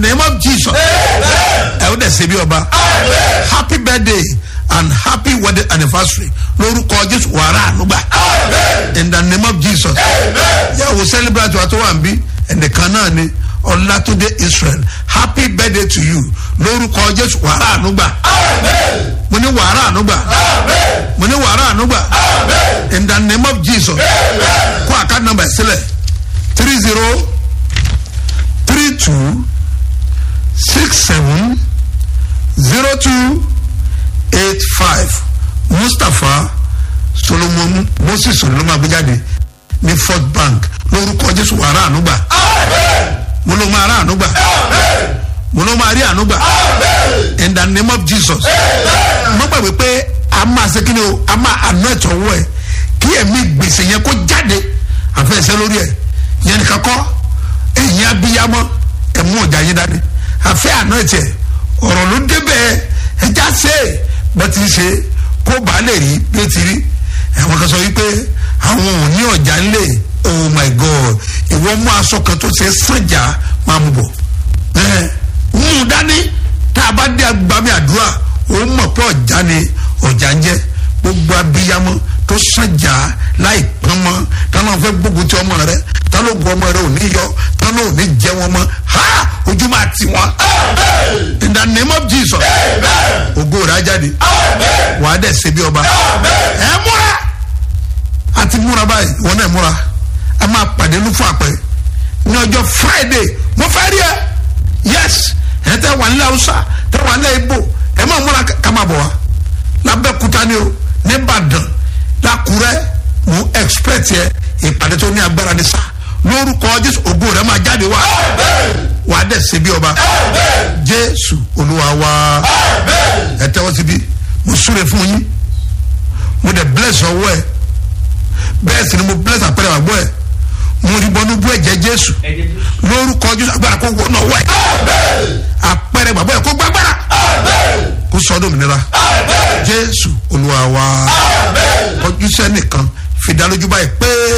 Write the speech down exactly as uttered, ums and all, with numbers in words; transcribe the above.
name of Jesus. ẹ ó dẹ̀ ṣe bí ọba. happy birthday and happy wedding anniversary lórúkọ Jésù wàrà ànúgbà. in the name of Jesus. yàwó celebrate wa tó wà ń bí ẹnìkan náà ni Ọlátúndé Israel. happy birthday to you lórúkọ Jésù wàrà ànúgbà. mo ní wàrà ànúgbà. mo ní wàrà ànúgbà. in the name of Jesus. kó àká nọ́mbà sílẹ̀ three zero three two six seven zero two eight five Mustapha Solomon Moses Solomon agbejade ní First Bank lórúkọ Jésù wàrà ànúgbà. mo ló máa rà ànúgbà. mo ló máa rí ànúgbà. in the name of Jesus. mo gbàgbé pé a máa ṣe kí ni o a máa àná ẹ̀tọ́ wọ̀ ẹ̀ kí ẹ̀mí gbèsè yẹn kó jáde àfẹ́sẹ́ lórí ẹ̀ yẹn nìkan kọ́ ẹ̀yìn abiyamọ ẹ̀mú ọ̀jà yín dání àfẹ́ àná ẹ̀tẹ̀ ọ̀rọ̀ ló débẹ̀ ẹja ṣe bó ti ṣe kó bá lè rí bí ó ti rí ẹ̀wọ̀n kan sọ wípé àwọn ò ní ọ̀jà ńlẹ̀ oh my God ìwọ mú aṣọ kan tó ṣe sànjà máa mú bọ̀ ẹ̀ mú dání tá a bá dé agbami àdúrà ó mọ̀ pé ọ̀jà ni ọ̀jà ń jẹ́ gbogbo abiyamọ tó sànjà láì pọ́n mọ́ táwọn fẹ́ gbógun ti ọmọ rẹ táwọn ògùn ọmọ rẹ ò ní yọ táwọn ò ní jẹ wọn mọ́ ha ojú máa ti wọn. in the name of Jesus. ògo rẹ̀ á jáde wàá dẹ̀ ṣe bí ọba. ẹ múra àti múra báyìí wọn náà múra a máa pàdé lúfọ àpẹ ní ọjọ́ Friday mo fẹ́ rí ẹ yes ẹ tẹ wà nílẹ̀ Haúsá tẹ wà nílẹ̀ Ìgbò ẹ máa múra ká máa bọ̀ wá l'Abẹ́òkúta ni o ní Ìbàdàn l'Àkúrẹ́ mo expect yẹ ìpàdé tó ní agbára ní sá lórúkọ Jésù ògo rẹ̀ máa jáde wá wàá dẹ̀ ṣe bí ọba Jésù Olúwa wa ẹ tẹ́wọ́ síbi mo súre fún yín mo dẹ̀ bless ọwọ́ ẹ bẹ́ẹ̀ sì ni mo bless àpẹẹrẹ àgbọ̀ ẹ mo rí bọ́nú bú ẹ̀jẹ̀ Jésù lórúkọ Jésù agbára kó wọnú ọwọ́ ẹ àpẹẹrẹ gbàgbọ́ ẹ kó gbàgbára kó sọ ọdún mìíràn Jésù Olúwa wa kọjú sẹ́nìkan fìdálójú báyìí pé.